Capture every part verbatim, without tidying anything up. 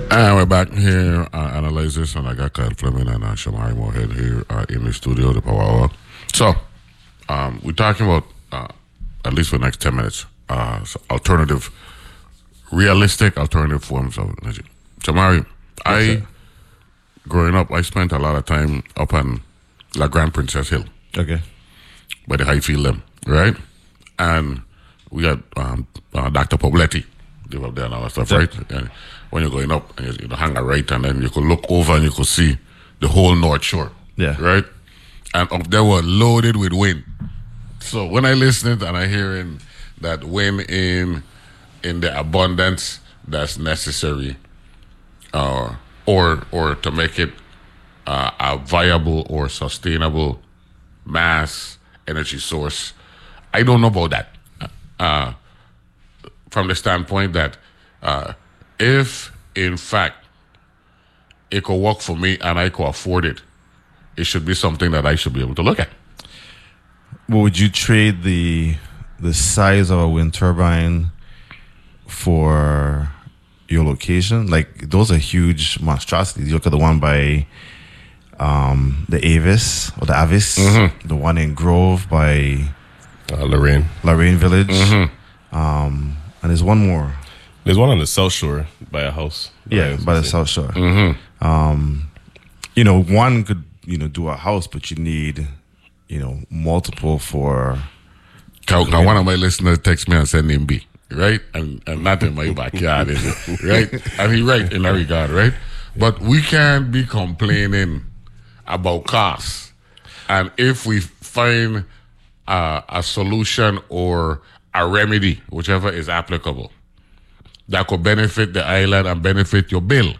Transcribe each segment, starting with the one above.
And we're back here, uh, analyze this, and I got Kyle Fleming and uh, Shamari Moorhead here uh, in the studio, the Power Hour. So, um, we're talking about, uh, at least for the next ten minutes, uh, so alternative, realistic alternative forms of energy. Shamari, I, sir. growing up, I spent a lot of time up on La Grande Princess Hill Okay. by the Highfield them, right? And we got um, uh, Doctor Pobletti live up there and all that stuff, Yep. right? And when you're going up, and you, you hang a right, and then you could look over and you could see the whole North Shore, Yeah. right? And up there were loaded with wind. So when I listened and I hearing that wind in in the abundance that's necessary, uh, or or to make it uh, a viable or sustainable mass energy source, I don't know about that. Uh, from the standpoint that uh, if in fact it could work for me and I could afford it, it should be something that I should be able to look at. Well, would you trade the the size of a wind turbine for your location? Like, those are huge monstrosities. You look at the one by um, the Avis or the Avis, the one in Grove by Uh, Lorraine. Lorraine Village, um, and there's one more. There's one on the South Shore by a house. Yeah, by the South Shore. Um, you know, one could you know do a house, but you need you know multiple for. Now, now one of my listeners text me and send him B, right? And and not in my backyard, is it? Right? And he right in that regard, right? But we can't be complaining about costs. And if we find uh, a solution or a remedy, whichever is applicable, that could benefit the island and benefit your bill,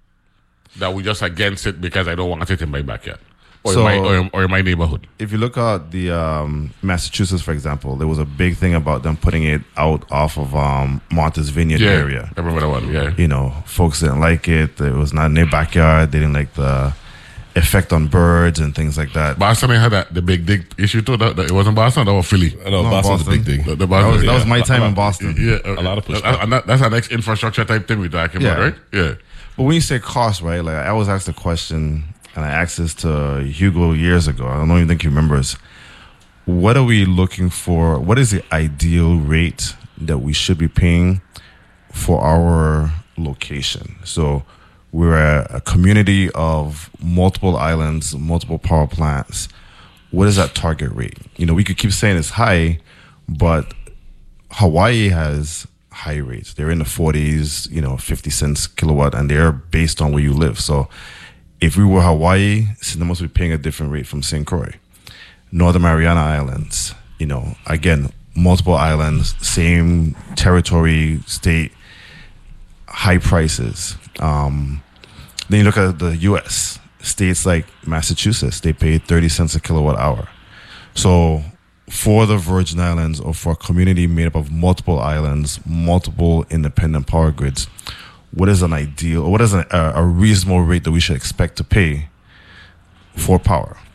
that we just against it because I don't want it in my backyard or, So- in, my, or, in, or in my neighborhood. If you look at the um, Massachusetts, for example, there was a big thing about them putting it out off of um, Martha's Vineyard Yeah, area. I remember that one, yeah. You know, folks didn't like it. It was not in their backyard. They didn't like the effect on birds and things like that. Boston had that, the big dig issue too. That, that it wasn't Boston, that was Philly. I know No, Boston's Boston. a big thing. The, the That Boston, was, that yeah. was my time a in lot- Boston. Yeah, A lot of pushback. that- and that, that's our next infrastructure type thing we're talking about, Yeah. right? Yeah. But when you say cost, right? Like, I always ask the question, and I asked this to Hugo years ago. I don't even think he remembers. What are we looking for? What is the ideal rate that we should be paying for our location? So we're a, a community of multiple islands, multiple power plants. What is that target rate? You know, we could keep saying it's high, but Hawaii has high rates. They're in the forties, you know, fifty cents kilowatt, and they're based on where you live. So if we were Hawaii, Saint must be paying a different rate from Saint Croix. Northern Mariana Islands, you know, again, multiple islands, same territory, state, high prices. Um, then you look at the U S, states like Massachusetts, they pay thirty cents a kilowatt hour. So for the Virgin Islands, or for a community made up of multiple islands, multiple independent power grids, what is an ideal, or what is an, a, a reasonable rate that we should expect to pay for power?